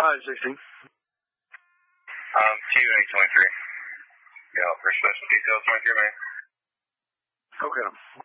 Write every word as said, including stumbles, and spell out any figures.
Hi, sixteen. Um, T U A twenty-three. Yeah, for special details, twenty-three, man. Okay.